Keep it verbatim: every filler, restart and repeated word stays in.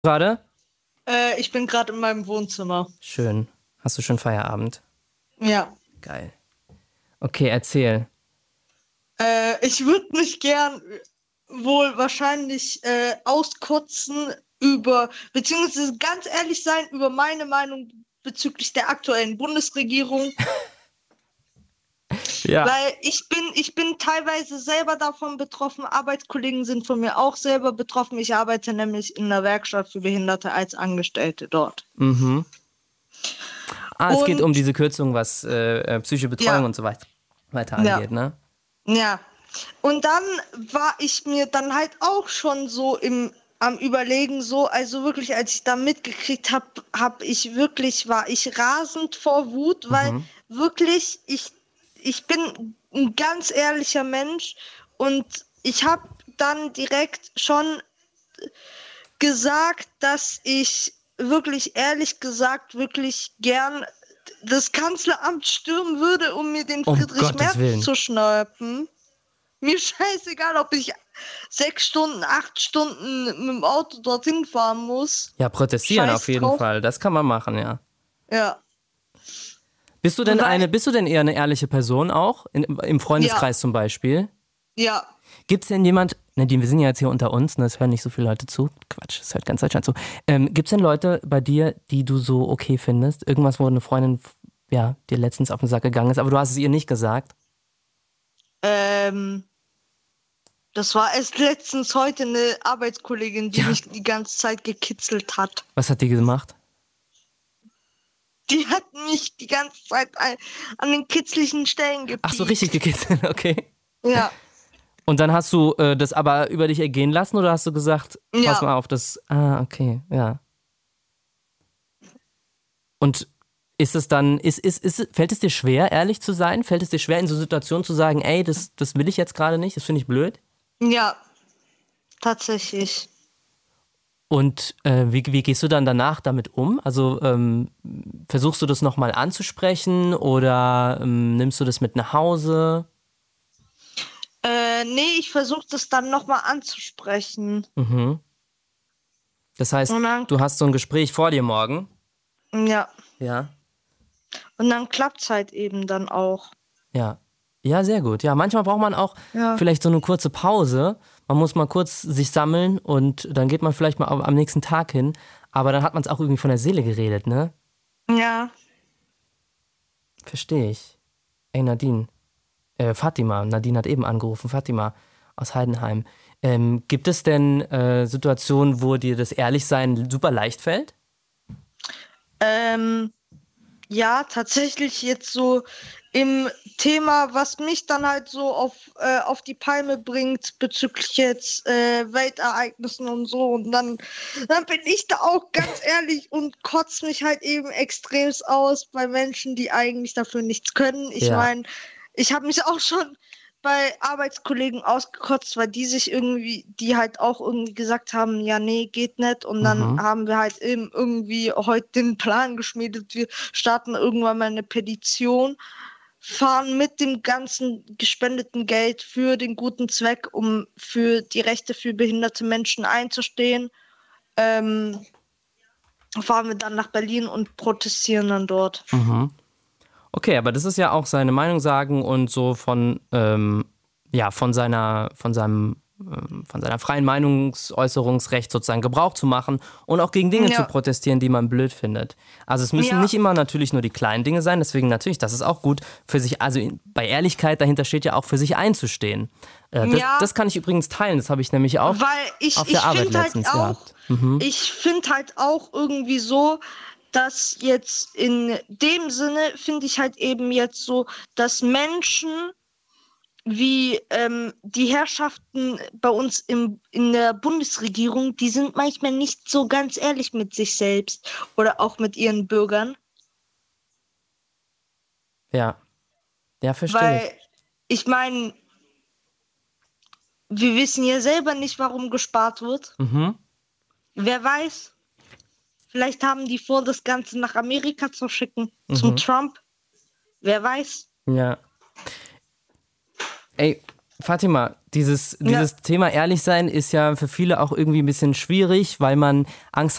Gerade? Äh, ich bin gerade in meinem Wohnzimmer. Schön. Hast du schon Feierabend? Ja. Geil. Okay, erzähl. Äh, ich würde mich gern wohl wahrscheinlich äh, auskotzen über, beziehungsweise ganz ehrlich sein, über meine Meinung bezüglich der aktuellen Bundesregierung. Ja. Weil ich bin, ich bin teilweise selber davon betroffen. Arbeitskollegen sind von mir auch selber betroffen. Ich arbeite nämlich in einer Werkstatt für Behinderte als Angestellte dort. Mhm. Ah, es geht Und um diese Kürzung, was äh, äh, psychische Betreuung ja, und so weiter, weiter ja, angeht, ne? ja. Und dann war ich mir dann halt auch schon so im am Überlegen so, also wirklich, als ich da mitgekriegt habe, habe ich wirklich, war ich rasend vor Wut, weil Mhm. wirklich, ich, ich bin ein ganz ehrlicher Mensch und ich habe dann direkt schon gesagt, dass ich wirklich, ehrlich gesagt, wirklich gern das Kanzleramt stürmen würde, um mir den Um Friedrich Gottes Merz Willen. zu schnappen. Mir scheißegal, ob ich sechs Stunden, acht Stunden mit dem Auto dorthin fahren muss. Ja, protestieren auf Scheiß jeden drauf. Fall. Das kann man machen, ja. Ja. Bist du denn Weil, eine, bist du denn eher eine ehrliche Person auch? In, Im ja, Freundeskreis zum Beispiel? ja. Gibt es denn jemand, Nadine, wir sind ja jetzt hier unter uns, ne, es hören nicht so viele Leute zu. Quatsch, es hört ganz Deutschland zu. Ähm, Gibt es denn Leute bei dir, die du so okay findest? Irgendwas, wo eine Freundin ja, dir letztens auf den Sack gegangen ist, aber du hast es ihr nicht gesagt? Ähm, das war erst letztens heute eine Arbeitskollegin, die Ja. mich die ganze Zeit gekitzelt hat. Was hat die gemacht? Die hat mich die ganze Zeit ein, an den kitzlichen Stellen Ach so, richtig gepiekt. gekitzelt, okay. Ja, Und dann hast du äh, das aber über dich ergehen lassen oder hast du gesagt, pass ja. mal auf, das. Ah, okay, ja. Und ist es dann, ist, ist, ist, fällt es dir schwer, ehrlich zu sein? Fällt es dir schwer, in so Situationen zu sagen, ey, das, das will ich jetzt gerade nicht, das finde ich blöd? Ja, tatsächlich. Und äh, wie, wie gehst du dann danach damit um? Also ähm, versuchst du das nochmal anzusprechen oder ähm, nimmst du das mit nach Hause? Äh, nee, ich versuche das dann nochmal anzusprechen. Mhm. Das heißt, Und dann, du hast so ein Gespräch vor dir morgen? ja, Ja. und dann klappt's halt eben dann auch. Ja. Ja, sehr gut. Ja, manchmal braucht man auch Ja, vielleicht so eine kurze Pause. Man muss mal kurz sich sammeln und dann geht man vielleicht mal am am nächsten Tag hin. Aber dann hat man es auch irgendwie von der Seele geredet, ne? ja. Verstehe ich. Ey, Nadine. Äh, Fatima. Nadine hat eben angerufen. Fatima aus Heidenheim. Ähm, gibt es denn äh, Situationen, wo dir das Ehrlichsein super leicht fällt? Ähm, ja, tatsächlich jetzt so im Thema, was mich dann halt so auf, äh, auf die Palme bringt bezüglich jetzt äh, Weltereignissen und so. Und dann, dann bin ich da auch ganz ehrlich und kotze mich halt eben extremst aus bei Menschen, die eigentlich dafür nichts können. Ich Ja. meine, ich habe mich auch schon bei Arbeitskollegen ausgekotzt, weil die sich irgendwie, die halt auch irgendwie gesagt haben, ja, nee, geht nicht. Und dann Mhm. haben wir halt eben irgendwie heute den Plan geschmiedet. Wir starten irgendwann mal eine Petition, fahren mit dem ganzen gespendeten Geld für den guten Zweck, um für die Rechte für behinderte Menschen einzustehen. Ähm, fahren wir dann nach Berlin und protestieren dann dort. Mhm. Okay, aber das ist ja auch seine Meinung sagen und so von, ähm, ja, von seiner, von seinem, ähm, von seiner freien Meinungsäußerungsrecht sozusagen Gebrauch zu machen und auch gegen Dinge zu Ja, protestieren, die man blöd findet. Also es müssen ja, nicht immer natürlich nur die kleinen Dinge sein, deswegen natürlich, das ist auch gut für sich, also in, bei Ehrlichkeit dahinter steht ja auch für sich einzustehen. Äh, das, ja. das kann ich übrigens teilen, das habe ich nämlich auch Weil ich, auf der ich Arbeit finde halt letztens auch, gehabt. Mhm. ich finde halt auch irgendwie so, dass jetzt in dem Sinne finde ich halt eben jetzt so, dass Menschen wie ähm, die Herrschaften bei uns im, in der Bundesregierung, die sind manchmal nicht so ganz ehrlich mit sich selbst oder auch mit ihren Bürgern, Ja, ja, verstehe ich. weil ich meine, wir wissen ja selber nicht, warum gespart wird. Mhm. Wer weiß, vielleicht haben die vor, das Ganze nach Amerika zu schicken, zum Mhm. Trump. Wer weiß. Ja. Ey, Fatima, dieses, dieses ja. Thema ehrlich sein ist ja für viele auch irgendwie ein bisschen schwierig, weil man Angst hat,